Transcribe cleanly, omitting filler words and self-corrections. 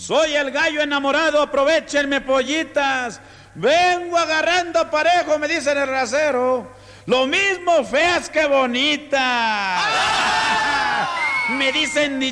Soy el gallo enamorado, aprovechenme, pollitas. Vengo agarrando parejo, me dicen el rasero. Lo mismo feas que bonitas. Me dicen